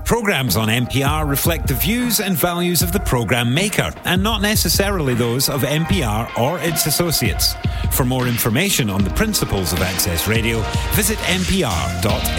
Programmes on NPR reflect the views and values of the programme maker and not necessarily those of NPR or its associates. For more information on the principles of Access Radio, visit npr.fm.